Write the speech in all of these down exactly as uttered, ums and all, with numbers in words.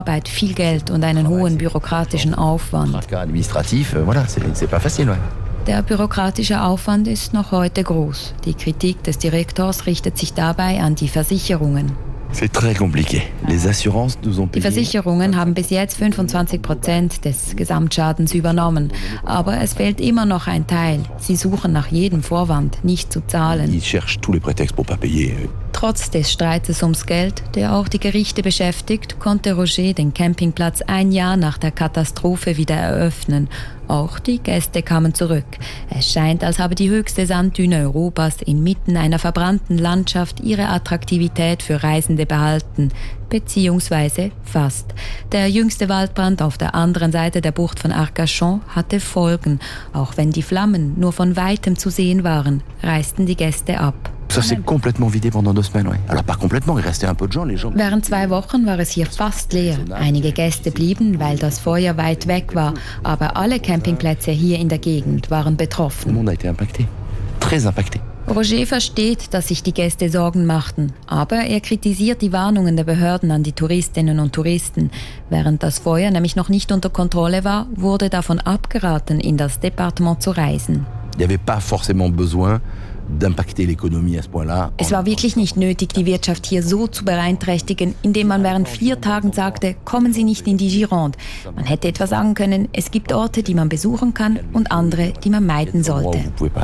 Arbeit, viel Geld und einen hohen bürokratischen Aufwand. Der bürokratische Aufwand ist noch heute groß. Die Kritik des Direktors richtet sich dabei an die Versicherungen. Die Versicherungen haben bis jetzt fünfundzwanzig Prozent des Gesamtschadens übernommen. Aber es fehlt immer noch ein Teil. Sie suchen nach jedem Vorwand, nicht zu zahlen. Trotz des Streites ums Geld, der auch die Gerichte beschäftigt, konnte Roger den Campingplatz ein Jahr nach der Katastrophe wieder eröffnen. Auch die Gäste kamen zurück. Es scheint, als habe die höchste Sanddüne Europas inmitten einer verbrannten Landschaft ihre Attraktivität für Reisende behalten. Beziehungsweise fast. Der jüngste Waldbrand auf der anderen Seite der Bucht von Arcachon hatte Folgen. Auch wenn die Flammen nur von weitem zu sehen waren, reisten die Gäste ab. Während zwei Wochen war es hier fast leer. Einige Gäste blieben, weil das Feuer weit weg war. Aber alle Campingplätze hier in der Gegend waren betroffen. Roger versteht, dass sich die Gäste Sorgen machten. Aber er kritisiert die Warnungen der Behörden an die Touristinnen und Touristen. Während das Feuer nämlich noch nicht unter Kontrolle war, wurde davon abgeraten, in das Departement zu reisen. Es war wirklich nicht nötig, die Wirtschaft hier so zu beeinträchtigen, indem man während vier Tagen sagte, kommen Sie nicht in die Gironde. Man hätte etwa sagen können, es gibt Orte, die man besuchen kann und andere, die man meiden sollte.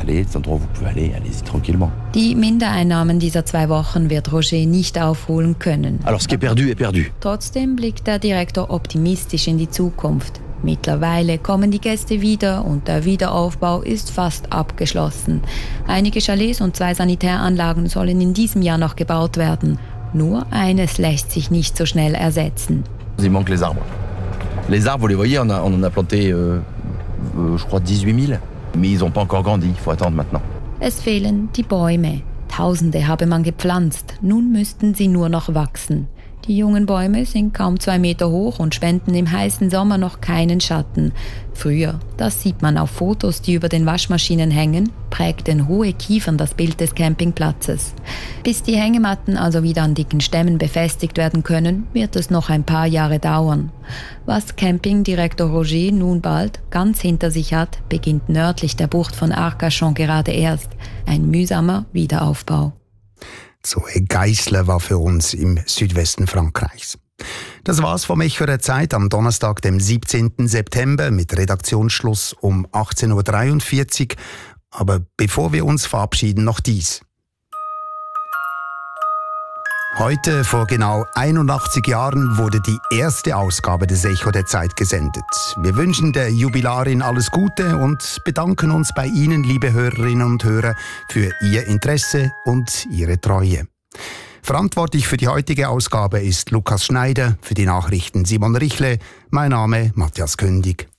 Die Mindereinnahmen dieser zwei Wochen wird Roger nicht aufholen können. Trotzdem blickt der Direktor optimistisch in die Zukunft. Mittlerweile kommen die Gäste wieder und der Wiederaufbau ist fast abgeschlossen. Einige Chalets und zwei Sanitäranlagen sollen in diesem Jahr noch gebaut werden. Nur eines lässt sich nicht so schnell ersetzen. Il manque les arbres. Les arbres, vous les voyez, on, a, on en a planté, euh, euh, je crois, dix-huit mille. Mais ils n'ont pas encore grandi, il faut attendre maintenant. Es fehlen die Bäume. Tausende habe man gepflanzt, nun müssten sie nur noch wachsen. Die jungen Bäume sind kaum zwei Meter hoch und spenden im heißen Sommer noch keinen Schatten. Früher, das sieht man auf Fotos, die über den Waschmaschinen hängen, prägten hohe Kiefern das Bild des Campingplatzes. Bis die Hängematten also wieder an dicken Stämmen befestigt werden können, wird es noch ein paar Jahre dauern. Was Campingdirektor Roger nun bald ganz hinter sich hat, beginnt nördlich der Bucht von Arcachon gerade erst. Ein mühsamer Wiederaufbau. Zoe Geissler war für uns im Südwesten Frankreichs. Das war's vom Echo der Zeit am Donnerstag, dem siebzehnten September mit Redaktionsschluss um achtzehn Uhr dreiundvierzig. Aber bevor wir uns verabschieden, noch dies. Heute, vor genau einundachtzig Jahren, wurde die erste Ausgabe des Echo der Zeit gesendet. Wir wünschen der Jubilarin alles Gute und bedanken uns bei Ihnen, liebe Hörerinnen und Hörer, für Ihr Interesse und Ihre Treue. Verantwortlich für die heutige Ausgabe ist Lukas Schneider, für die Nachrichten Simon Richle, mein Name Matthias Kündig.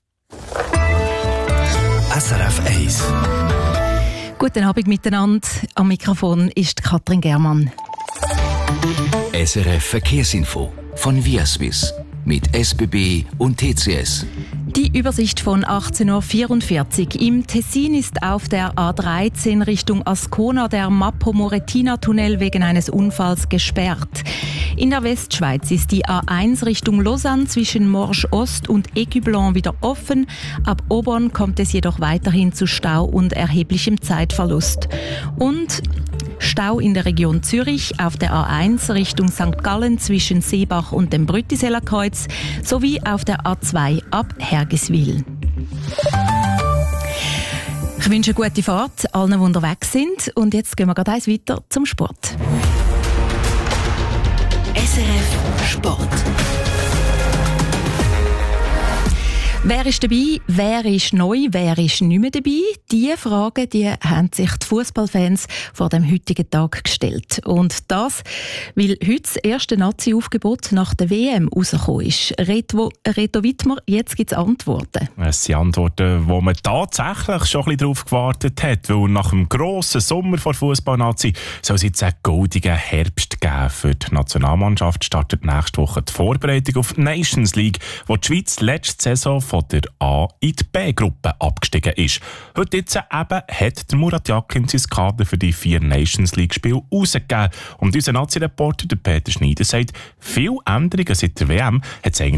S R F eins. Guten Abend miteinander. Am Mikrofon ist Katrin Germann. S R F Verkehrsinfo von Viaswiss mit S B B und T C S. Die Übersicht von achtzehn Uhr vierundvierzig. Im Tessin ist auf der A dreizehn Richtung Ascona der Mappo-Moretina-Tunnel wegen eines Unfalls gesperrt. In der Westschweiz ist die A eins Richtung Lausanne zwischen Morges Ost und Écublens wieder offen. Ab Aubonne kommt es jedoch weiterhin zu Stau und erheblichem Zeitverlust. Und Stau in der Region Zürich auf der A eins Richtung Sankt Gallen zwischen Seebach und dem Brüttiseller Kreuz sowie auf der A zwei ab Hergiswil. Ich wünsche eine gute Fahrt allen, die unterwegs sind. Und jetzt gehen wir gerade eins weiter zum Sport. S R F Sport. Wer ist dabei? Wer ist neu? Wer ist nicht mehr dabei? Diese Fragen die haben sich die Fußballfans vor dem heutigen Tag gestellt. Und das, weil heute das erste Nazi-Aufgebot nach der W M rausgekommen ist. Reto, Reto Wittmer, jetzt gibt es Antworten. Es sind Antworten, wo man tatsächlich schon ein bisschen darauf gewartet hat. Weil nach dem grossen Sommer vor Fußball-Nazi soll es jetzt einen goldigen Herbst geben. Für die Nationalmannschaft startet nächste Woche die Vorbereitung auf die Nations League, wo die Schweiz letzte Saison von von der A in die B-Gruppe abgestiegen ist. Heute jetzt eben hat der Murat Yakin sein Kader für die vier Nations League-Spiele rausgegeben. Und unser Nazi-Reporter Peter Schneider sagt, viele Änderungen seit der W M hat es eigentlich